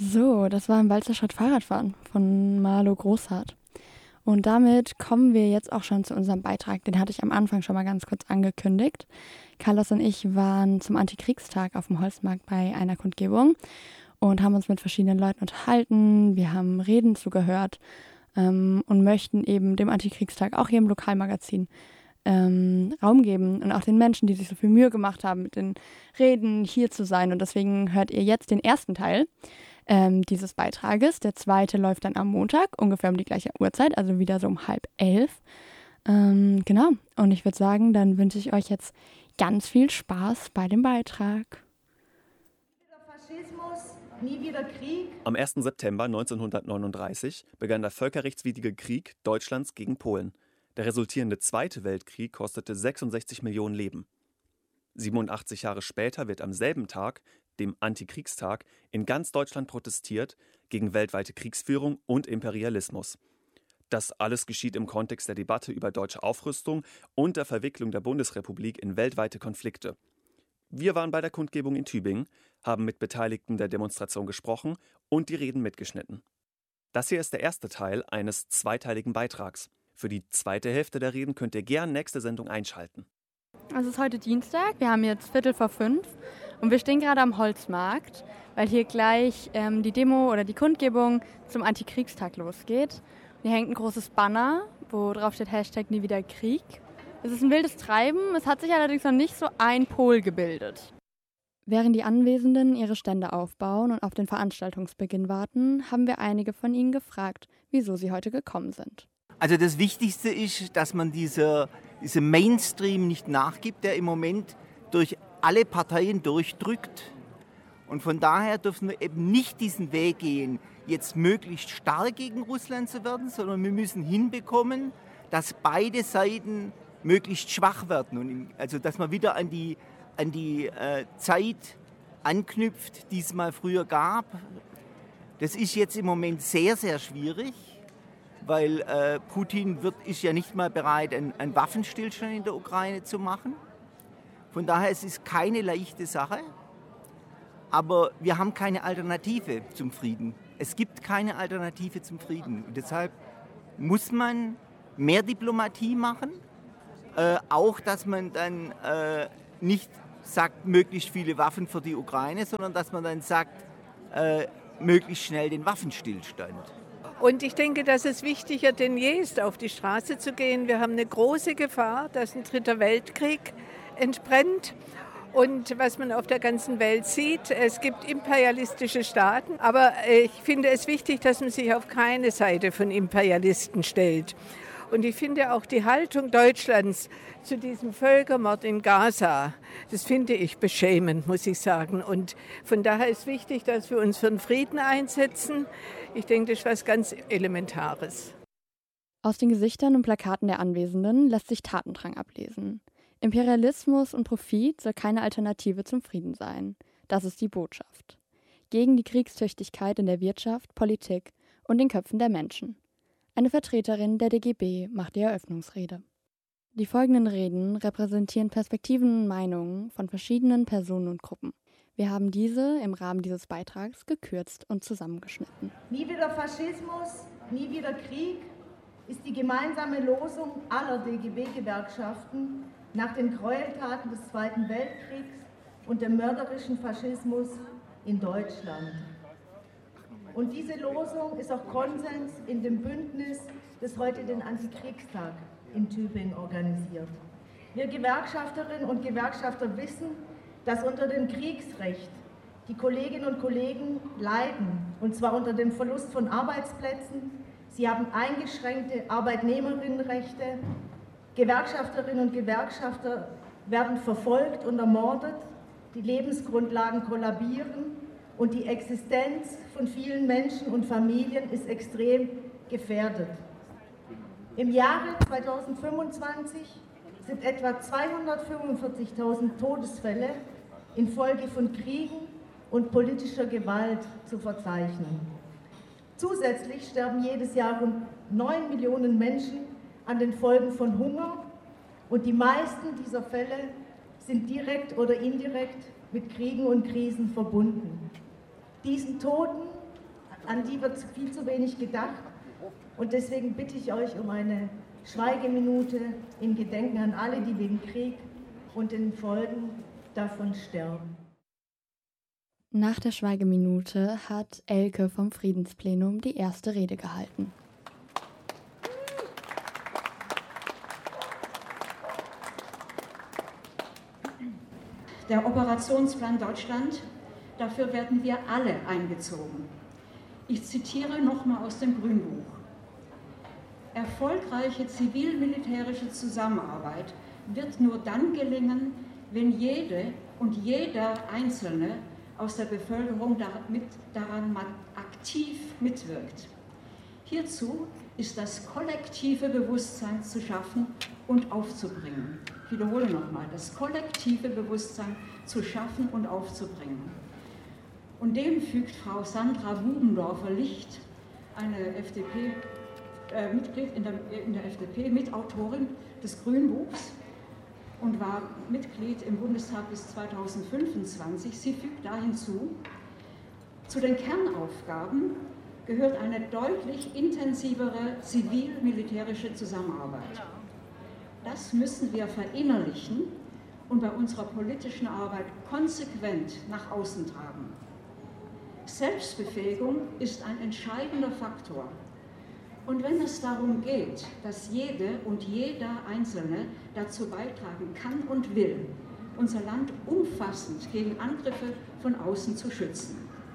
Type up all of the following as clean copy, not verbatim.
So, das war ein Walzerstadt Fahrradfahren von Marlo Großhardt. Und damit kommen wir jetzt auch schon zu unserem Beitrag. Den hatte ich am Anfang schon mal ganz kurz angekündigt. Carlos und ich waren zum Antikriegstag auf dem Holzmarkt bei einer Kundgebung und haben uns mit verschiedenen Leuten unterhalten. Wir haben Reden zugehört und möchten eben dem Antikriegstag auch hier im Lokalmagazin Raum geben und auch den Menschen, die sich so viel Mühe gemacht haben, mit den Reden hier zu sein. Und deswegen hört ihr jetzt den ersten Teil dieses Beitrages. Der zweite läuft dann am Montag, ungefähr um die gleiche Uhrzeit, also wieder so um 10:30. Genau, und ich würde sagen, dann wünsche ich euch jetzt ganz viel Spaß bei dem Beitrag. Faschismus, nie wieder Krieg. Am 1. September 1939 begann der völkerrechtswidrige Krieg Deutschlands gegen Polen. Der resultierende Zweite Weltkrieg kostete 66 Millionen Leben. 87 Jahre später wird am selben Tag, dem Antikriegstag, in ganz Deutschland protestiert gegen weltweite Kriegsführung und Imperialismus. Das alles geschieht im Kontext der Debatte über deutsche Aufrüstung und der Verwicklung der Bundesrepublik in weltweite Konflikte. Wir waren bei der Kundgebung in Tübingen, haben mit Beteiligten der Demonstration gesprochen und die Reden mitgeschnitten. Das hier ist der erste Teil eines zweiteiligen Beitrags. Für die zweite Hälfte der Reden könnt ihr gern nächste Sendung einschalten. Also es ist heute Dienstag, wir haben jetzt 4:45 und wir stehen gerade am Holzmarkt, weil hier gleich die Demo oder die Kundgebung zum Antikriegstag losgeht. Hier hängt ein großes Banner, wo drauf steht #Nie wieder Krieg. Es ist ein wildes Treiben, es hat sich allerdings noch nicht so ein Pol gebildet. Während die Anwesenden ihre Stände aufbauen und auf den Veranstaltungsbeginn warten, haben wir einige von ihnen gefragt, wieso sie heute gekommen sind. Also das Wichtigste ist, dass man diese Mainstream nicht nachgibt, der im Moment durch alle Parteien durchdrückt. Und von daher dürfen wir eben nicht diesen Weg gehen, jetzt möglichst stark gegen Russland zu werden, sondern wir müssen hinbekommen, dass beide Seiten möglichst schwach werden. Und also dass man wieder an die Zeit anknüpft, die es mal früher gab. Das ist jetzt im Moment sehr, sehr schwierig, weil Putin ist ja nicht mal bereit, einen Waffenstillstand in der Ukraine zu machen. Von daher es ist keine leichte Sache, aber wir haben keine Alternative zum Frieden. Es gibt keine Alternative zum Frieden. Und deshalb muss man mehr Diplomatie machen, auch dass man dann nicht sagt, möglichst viele Waffen für die Ukraine, sondern dass man dann sagt, möglichst schnell den Waffenstillstand. Und ich denke, dass es wichtiger denn je ist, auf die Straße zu gehen. Wir haben eine große Gefahr, dass ein dritter Weltkrieg entbrennt. Und was man auf der ganzen Welt sieht, es gibt imperialistische Staaten. Aber ich finde es wichtig, dass man sich auf keine Seite von Imperialisten stellt. Und ich finde auch die Haltung Deutschlands zu diesem Völkermord in Gaza, das finde ich beschämend, muss ich sagen. Und von daher ist wichtig, dass wir uns für den Frieden einsetzen. Ich denke, das ist was ganz Elementares. Aus den Gesichtern und Plakaten der Anwesenden lässt sich Tatendrang ablesen. Imperialismus und Profit soll keine Alternative zum Frieden sein. Das ist die Botschaft. Gegen die Kriegstüchtigkeit in der Wirtschaft, Politik und den Köpfen der Menschen. Eine Vertreterin der DGB macht die Eröffnungsrede. Die folgenden Reden repräsentieren Perspektiven und Meinungen von verschiedenen Personen und Gruppen. Wir haben diese im Rahmen dieses Beitrags gekürzt und zusammengeschnitten. Nie wieder Faschismus, nie wieder Krieg ist die gemeinsame Losung aller DGB-Gewerkschaften nach den Gräueltaten des Zweiten Weltkriegs und dem mörderischen Faschismus in Deutschland. Und diese Losung ist auch Konsens in dem Bündnis, das heute den Antikriegstag in Tübingen organisiert. Wir Gewerkschafterinnen und Gewerkschafter wissen, dass unter dem Kriegsrecht die Kolleginnen und Kollegen leiden, und zwar unter dem Verlust von Arbeitsplätzen. Sie haben eingeschränkte Arbeitnehmerinnenrechte. Gewerkschafterinnen und Gewerkschafter werden verfolgt und ermordet. Die Lebensgrundlagen kollabieren. Und die Existenz von vielen Menschen und Familien ist extrem gefährdet. Im Jahre 2025 sind etwa 245.000 Todesfälle infolge von Kriegen und politischer Gewalt zu verzeichnen. Zusätzlich sterben jedes Jahr rund 9 Millionen Menschen an den Folgen von Hunger und die meisten dieser Fälle sind direkt oder indirekt mit Kriegen und Krisen verbunden. Diesen Toten an die wird viel zu wenig gedacht. Und deswegen bitte ich euch um eine Schweigeminute in Gedenken an alle, die den Krieg und den Folgen davon sterben. Nach der Schweigeminute hat Elke vom Friedensplenum die erste Rede gehalten. Der Operationsplan Deutschland, dafür werden wir alle einbezogen. Ich zitiere nochmal aus dem Grünbuch. Erfolgreiche zivil-militärische Zusammenarbeit wird nur dann gelingen, wenn jede und jeder Einzelne aus der Bevölkerung daran aktiv mitwirkt. Hierzu ist das kollektive Bewusstsein zu schaffen und aufzubringen. Ich wiederhole nochmal, das kollektive Bewusstsein zu schaffen und aufzubringen. Und dem fügt Frau Sandra Bubendorfer-Licht, eine Mitglied in der FDP, Mitautorin des Grünbuchs und war Mitglied im Bundestag bis 2025. Sie fügt da hinzu, zu den Kernaufgaben gehört eine deutlich intensivere zivil-militärische Zusammenarbeit. Das müssen wir verinnerlichen und bei unserer politischen Arbeit konsequent nach außen tragen. Selbstbefähigung ist ein entscheidender Faktor. Und wenn es darum geht, dass jede und jeder Einzelne dazu beitragen kann und will, unser Land umfassend gegen Angriffe von außen zu schützen.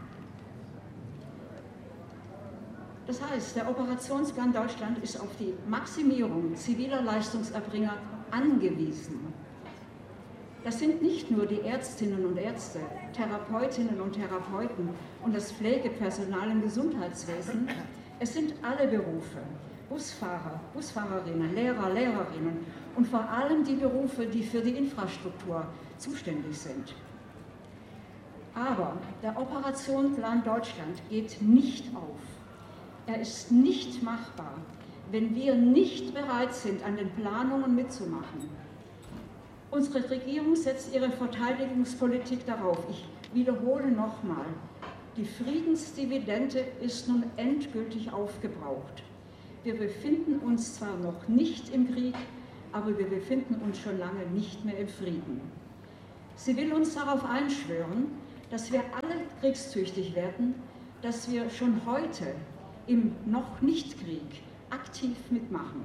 Das heißt, der Operationsplan Deutschland ist auf die Maximierung ziviler Leistungserbringer angewiesen. Das sind nicht nur die Ärztinnen und Ärzte, Therapeutinnen und Therapeuten und das Pflegepersonal im Gesundheitswesen. Es sind alle Berufe, Busfahrer, Busfahrerinnen, Lehrer, Lehrerinnen und vor allem die Berufe, die für die Infrastruktur zuständig sind. Aber der Operationsplan Deutschland geht nicht auf. Er ist nicht machbar, wenn wir nicht bereit sind, an den Planungen mitzumachen. Unsere Regierung setzt ihre Verteidigungspolitik darauf. Ich wiederhole nochmal, die Friedensdividende ist nun endgültig aufgebraucht. Wir befinden uns zwar noch nicht im Krieg, aber wir befinden uns schon lange nicht mehr im Frieden. Sie will uns darauf einschwören, dass wir alle kriegstüchtig werden, dass wir schon heute im Noch-Nicht-Krieg aktiv mitmachen.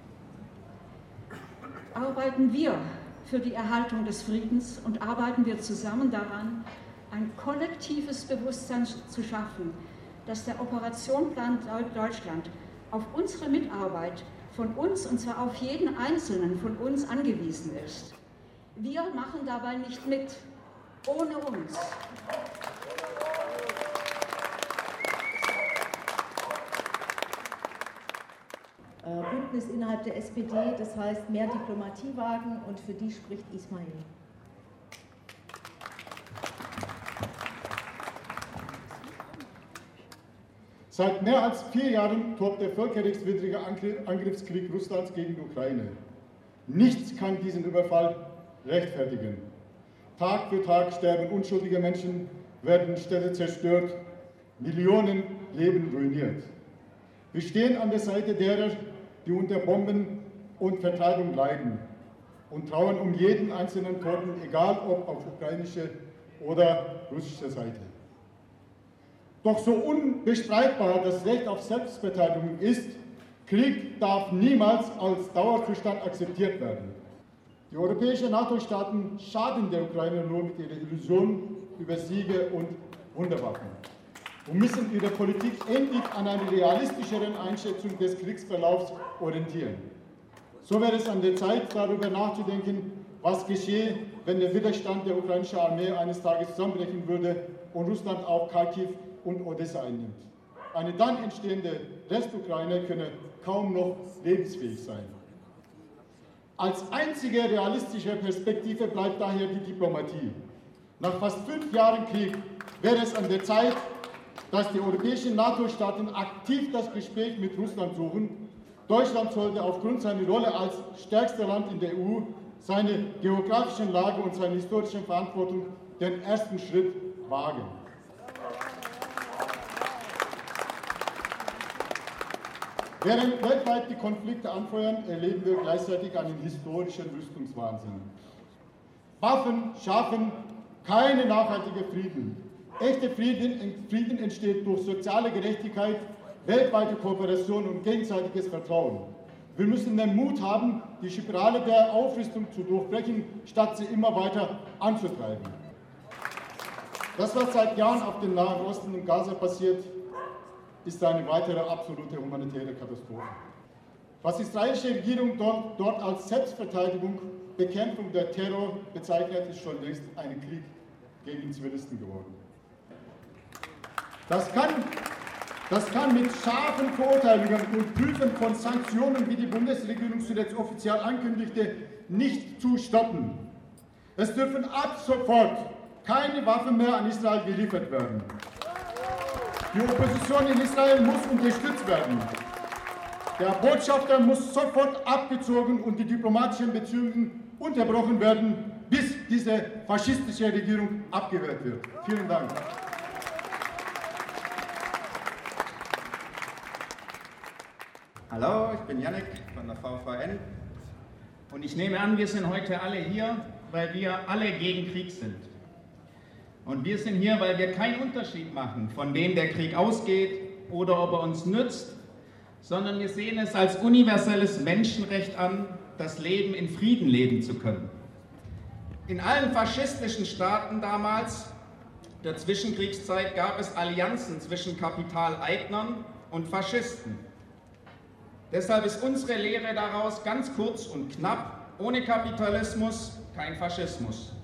Arbeiten wir für die Erhaltung des Friedens und arbeiten wir zusammen daran, ein kollektives Bewusstsein zu schaffen, dass der Operationsplan Deutschland auf unsere Mitarbeit von uns, und zwar auf jeden Einzelnen von uns, angewiesen ist. Wir machen dabei nicht mit, ohne uns. Bündnis innerhalb der SPD, das heißt mehr Diplomatie wagen, und für die spricht Ismail. Seit mehr als 4 Jahren tobt der völkerrechtswidrige Angriffskrieg Russlands gegen die Ukraine. Nichts kann diesen Überfall rechtfertigen. Tag für Tag sterben unschuldige Menschen, werden Städte zerstört, Millionen Leben ruiniert. Wir stehen an der Seite derer, die unter Bomben und Vertreibung leiden und trauern um jeden einzelnen Toten, egal ob auf ukrainischer oder russischer Seite. Doch so unbestreitbar das Recht auf Selbstverteidigung ist, Krieg darf niemals als Dauerzustand akzeptiert werden. Die europäischen NATO-Staaten schaden der Ukraine nur mit ihrer Illusion über Siege und Wunderwaffen und müssen ihre Politik endlich an einer realistischeren Einschätzung des Kriegsverlaufs orientieren. So wäre es an der Zeit, darüber nachzudenken, was geschehe, wenn der Widerstand der ukrainischen Armee eines Tages zusammenbrechen würde und Russland auch Kharkiv und Odessa einnimmt. Eine dann entstehende Restukraine könne kaum noch lebensfähig sein. Als einzige realistische Perspektive bleibt daher die Diplomatie. Nach fast 5 Jahren Krieg wäre es an der Zeit, dass die europäischen NATO-Staaten aktiv das Gespräch mit Russland suchen. Deutschland sollte aufgrund seiner Rolle als stärkstes Land in der EU, seiner geografischen Lage und seiner historischen Verantwortung den ersten Schritt wagen. Während weltweit die Konflikte anfeuern, erleben wir gleichzeitig einen historischen Rüstungswahnsinn. Waffen schaffen keinen nachhaltigen Frieden. Echter Frieden entsteht durch soziale Gerechtigkeit, weltweite Kooperation und gegenseitiges Vertrauen. Wir müssen den Mut haben, die Spirale der Aufrüstung zu durchbrechen, statt sie immer weiter anzutreiben. Das, was seit Jahren auf dem Nahen Osten und Gaza passiert, ist eine weitere absolute humanitäre Katastrophe. Was die israelische Regierung dort als Selbstverteidigung, Bekämpfung der Terror bezeichnet, ist schon längst ein Krieg gegen Zivilisten geworden. Das kann mit scharfen Verurteilungen und Prüfen von Sanktionen, wie die Bundesregierung zuletzt offiziell ankündigte, nicht zu stoppen. Es dürfen ab sofort keine Waffen mehr an Israel geliefert werden. Die Opposition in Israel muss unterstützt werden. Der Botschafter muss sofort abgezogen und die diplomatischen Beziehungen unterbrochen werden, bis diese faschistische Regierung abgewählt wird. Vielen Dank. Hallo, ich bin Jannik von der VVN und ich nehme an, wir sind heute alle hier, weil wir alle gegen Krieg sind. Und wir sind hier, weil wir keinen Unterschied machen, von wem der Krieg ausgeht oder ob er uns nützt, sondern wir sehen es als universelles Menschenrecht an, das Leben in Frieden leben zu können. In allen faschistischen Staaten damals, der Zwischenkriegszeit, gab es Allianzen zwischen Kapitaleignern und Faschisten. Deshalb ist unsere Lehre daraus ganz kurz und knapp: Ohne Kapitalismus kein Faschismus.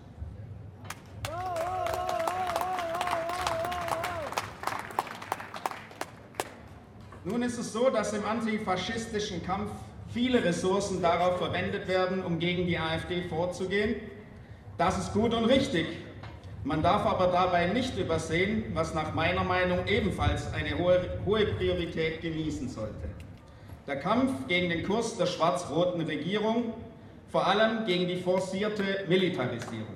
Nun ist es so, dass im antifaschistischen Kampf viele Ressourcen darauf verwendet werden, um gegen die AfD vorzugehen. Das ist gut und richtig. Man darf aber dabei nicht übersehen, was nach meiner Meinung ebenfalls eine hohe Priorität genießen sollte: Der Kampf gegen den Kurs der schwarz-roten Regierung, vor allem gegen die forcierte Militarisierung.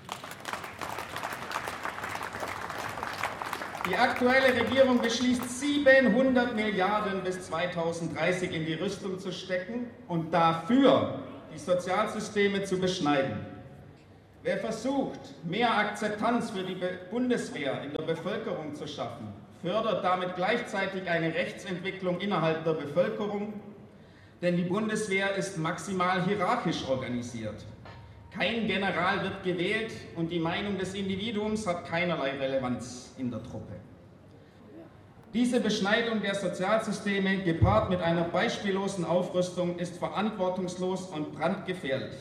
Die aktuelle Regierung beschließt, 700 Milliarden bis 2030 in die Rüstung zu stecken und dafür die Sozialsysteme zu beschneiden. Wer versucht, mehr Akzeptanz für die Bundeswehr in der Bevölkerung zu schaffen, fördert damit gleichzeitig eine Rechtsentwicklung innerhalb der Bevölkerung, denn die Bundeswehr ist maximal hierarchisch organisiert. Kein General wird gewählt und die Meinung des Individuums hat keinerlei Relevanz in der Truppe. Diese Beschneidung der Sozialsysteme, gepaart mit einer beispiellosen Aufrüstung, ist verantwortungslos und brandgefährlich.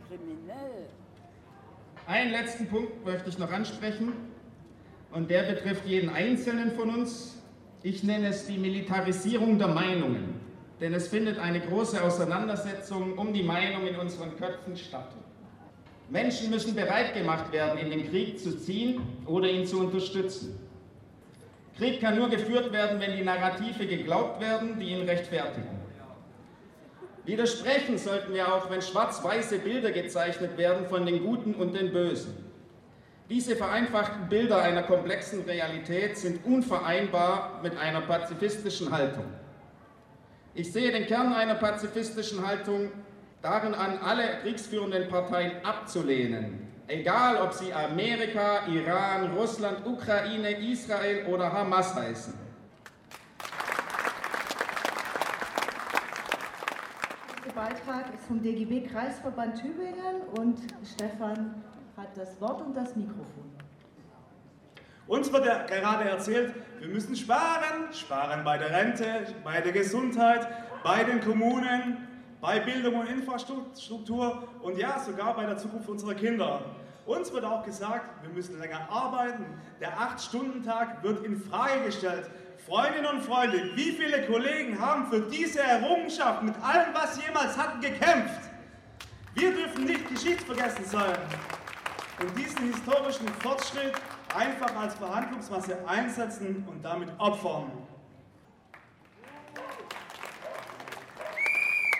Einen letzten Punkt möchte ich noch ansprechen, und der betrifft jeden Einzelnen von uns. Ich nenne es die Militarisierung der Meinungen, denn es findet eine große Auseinandersetzung um die Meinung in unseren Köpfen statt. Menschen müssen bereit gemacht werden, in den Krieg zu ziehen oder ihn zu unterstützen. Krieg kann nur geführt werden, wenn die Narrative geglaubt werden, die ihn rechtfertigen. Widersprechen sollten wir auch, wenn schwarz-weiße Bilder gezeichnet werden von den Guten und den Bösen. Diese vereinfachten Bilder einer komplexen Realität sind unvereinbar mit einer pazifistischen Haltung. Ich sehe den Kern einer pazifistischen Haltung darin an, alle kriegsführenden Parteien abzulehnen, egal ob sie Amerika, Iran, Russland, Ukraine, Israel oder Hamas heißen. Der Beitrag ist vom DGB Kreisverband Tübingen und Stefan hat das Wort und das Mikrofon. Uns wird ja gerade erzählt, wir müssen sparen, sparen bei der Rente, bei der Gesundheit, bei den Kommunen, bei Bildung und Infrastruktur und ja, sogar bei der Zukunft unserer Kinder. Uns wird auch gesagt, wir müssen länger arbeiten. Der 8-Stunden-Tag wird in Frage gestellt. Freundinnen und Freunde, wie viele Kollegen haben für diese Errungenschaft mit allem, was sie jemals hatten, gekämpft? Wir dürfen nicht geschichtsvergessen sein und diesen historischen Fortschritt einfach als Verhandlungsmasse einsetzen und damit opfern.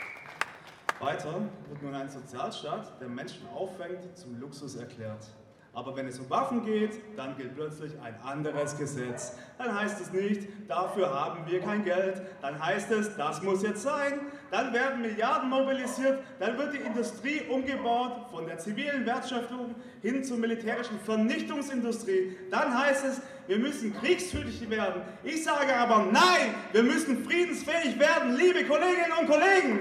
Weiter wird nun ein Sozialstaat, der Menschen auffängt, zum Luxus erklärt. Aber wenn es um Waffen geht, dann gilt plötzlich ein anderes Gesetz. Dann heißt es nicht, dafür haben wir kein Geld. Dann heißt es, das muss jetzt sein. Dann werden Milliarden mobilisiert. Dann wird die Industrie umgebaut von der zivilen Wertschöpfung hin zur militärischen Vernichtungsindustrie. Dann heißt es, wir müssen kriegstüchtig werden. Ich sage aber nein, wir müssen friedensfähig werden, liebe Kolleginnen und Kollegen.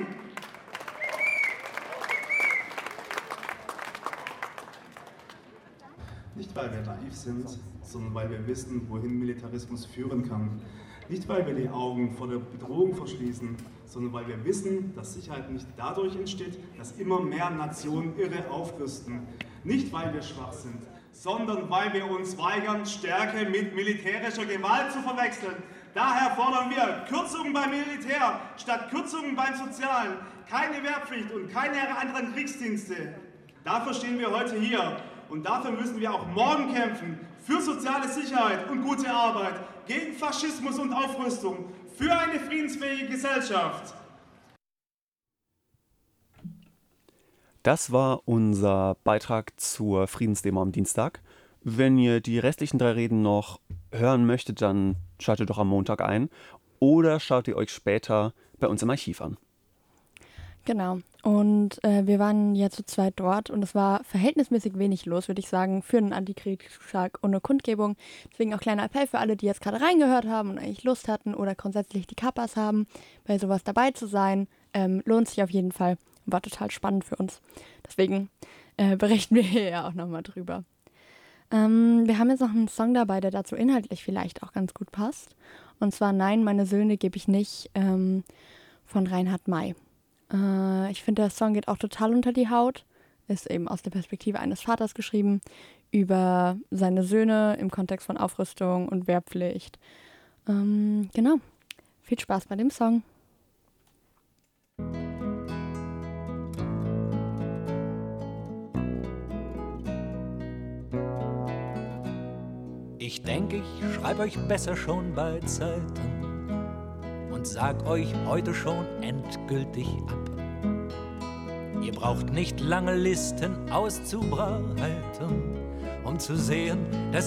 Nicht, weil wir naiv sind, sondern weil wir wissen, wohin Militarismus führen kann. Nicht, weil wir die Augen vor der Bedrohung verschließen, sondern weil wir wissen, dass Sicherheit nicht dadurch entsteht, dass immer mehr Nationen irre aufrüsten. Nicht, weil wir schwach sind, sondern weil wir uns weigern, Stärke mit militärischer Gewalt zu verwechseln. Daher fordern wir Kürzungen beim Militär statt Kürzungen beim Sozialen, keine Wehrpflicht und keine anderen Kriegsdienste. Dafür stehen wir heute hier. Und dafür müssen wir auch morgen kämpfen, für soziale Sicherheit und gute Arbeit, gegen Faschismus und Aufrüstung, für eine friedensfähige Gesellschaft. Das war unser Beitrag zur Friedensdemo am Dienstag. Wenn ihr die restlichen 3 Reden noch hören möchtet, dann schaltet doch am Montag ein oder schaut ihr euch später bei uns im Archiv an. Genau. Und wir waren ja zu zweit dort und es war verhältnismäßig wenig los, würde ich sagen, für einen Antikriegstag ohne Kundgebung. Deswegen auch kleiner Appell für alle, die jetzt gerade reingehört haben und eigentlich Lust hatten oder grundsätzlich die Kappas haben, bei sowas dabei zu sein. Lohnt sich auf jeden Fall. War total spannend für uns. Deswegen berichten wir hier ja auch nochmal drüber. Wir haben jetzt noch einen Song dabei, der dazu inhaltlich vielleicht auch ganz gut passt. Und zwar Nein, meine Söhne gebe ich nicht von Reinhard May. Ich finde, der Song geht auch total unter die Haut. Ist eben aus der Perspektive eines Vaters geschrieben, über seine Söhne im Kontext von Aufrüstung und Wehrpflicht. Genau. Viel Spaß bei dem Song. Ich denke, ich schreibe euch besser schon bei Zeiten und sag euch heute schon endgültig ab. Ihr braucht nicht lange Listen auszubreiten, um zu sehen, dass